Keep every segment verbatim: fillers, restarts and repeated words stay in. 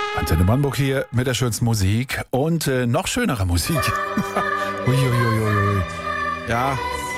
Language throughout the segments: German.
Antenne Brandenburg hier mit der schönsten Musik und äh, noch schönerer Musik. Uiuiuiui. Ja.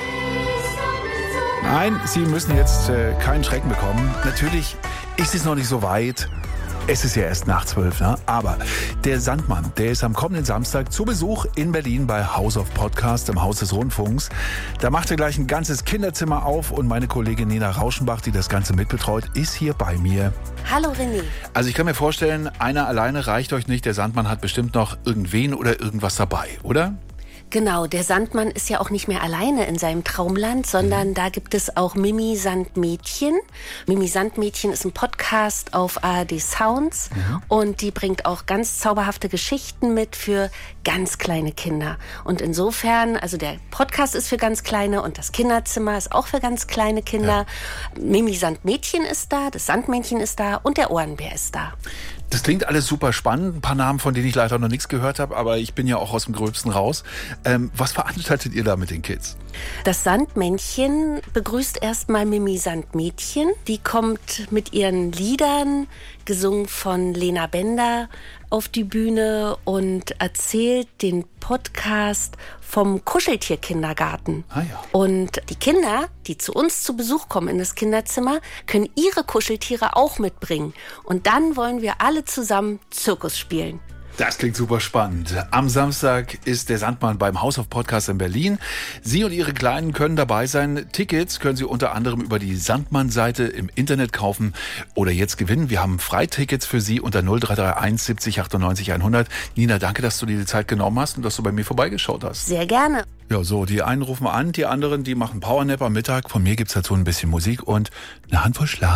Nein, Sie müssen jetzt äh, keinen Schrecken bekommen. Natürlich ist es noch nicht so weit. Es ist ja erst nach zwölf, ne? Aber der Sandmann, der ist am kommenden Samstag zu Besuch in Berlin bei House of Podcast im Haus des Rundfunks. Da macht er gleich ein ganzes Kinderzimmer auf und meine Kollegin Nina Rauschenbach, die das Ganze mitbetreut, ist hier bei mir. Hallo René. Also ich kann mir vorstellen, einer alleine reicht euch nicht. Der Sandmann hat bestimmt noch irgendwen oder irgendwas dabei, oder? Genau, der Sandmann ist ja auch nicht mehr alleine in seinem Traumland, sondern mhm. da gibt es auch Mimi Sandmädchen. Mimi Sandmädchen ist ein Podcast auf A R D Sounds mhm. und die bringt auch ganz zauberhafte Geschichten mit für ganz kleine Kinder. Und insofern, also der Podcast ist für ganz kleine und das Kinderzimmer ist auch für ganz kleine Kinder. Ja. Mimi Sandmädchen ist da, das Sandmännchen ist da und der Ohrenbär ist da. Das klingt alles super spannend. Ein paar Namen, von denen ich leider noch nichts gehört habe, aber ich bin ja auch aus dem Gröbsten raus. Ähm, was veranstaltet ihr da mit den Kids? Das Sandmännchen begrüßt erstmal Mimi Sandmädchen. Die kommt mit ihren Liedern, gesungen von Lena Bender, auf die Bühne und erzählt den Podcast vom Kuscheltierkindergarten. Ah ja. Und die Kinder, die zu uns zu Besuch kommen in das Kinderzimmer, können ihre Kuscheltiere auch mitbringen. Und dann wollen wir alle zusammen Zirkus spielen. Das klingt super spannend. Am Samstag ist der Sandmann beim House of Podcast in Berlin. Sie und Ihre Kleinen können dabei sein. Tickets können Sie unter anderem über die Sandmann-Seite im Internet kaufen oder jetzt gewinnen. Wir haben Freitickets für Sie unter null drei drei eins siebzig achtundneunzig hundert. Nina, danke, dass du dir die Zeit genommen hast und dass du bei mir vorbeigeschaut hast. Sehr gerne. Ja, so, die einen rufen an, die anderen, die machen Powernap am Mittag. Von mir gibt's dazu ein bisschen Musik und eine Handvoll Schlaf.